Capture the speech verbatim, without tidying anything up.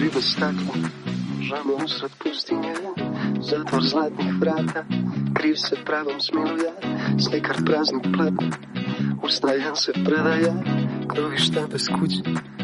oči bez stakla, žamo usred pustinje, zatvor zlatnih vrata, kriv se pravom smiluje, slikar praznog plata, ustajan se predaje, krovišta bez kuće.